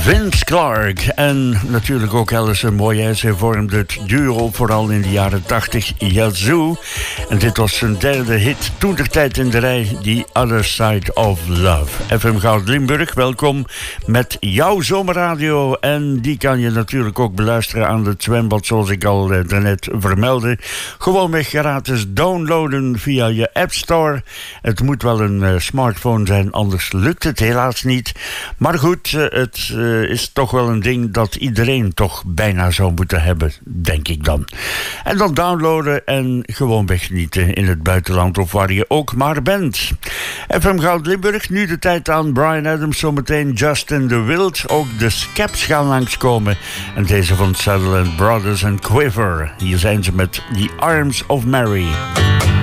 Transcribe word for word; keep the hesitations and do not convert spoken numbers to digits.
Vince Clarke en natuurlijk ook Alison Moyes. Hij vormde het duo vooral in de jaren tachtig, Yazoo. En dit was zijn derde hit, toentertijd in de rij, The Other Side of Love. F M Goud Limburg, welkom met jouw zomerradio. En die kan je natuurlijk ook beluisteren aan het zwembad, zoals ik al eh, daarnet vermeldde. Gewoonweg gratis downloaden via je App Store. Het moet wel een uh, smartphone zijn, anders lukt het helaas niet. Maar goed, uh, het uh, is toch wel een ding dat iedereen toch bijna zou moeten hebben, denk ik dan. En dan downloaden en gewoon weggenieten in het buitenland of waar je ook maar bent. F M Goud Limburg, nu de tijd aan Bryan Adams, zometeen Justin the Wild. Ook de Scaps gaan langskomen. En deze van Sutherland Brothers en Quiver. Hier zijn ze met The Arms of Mary.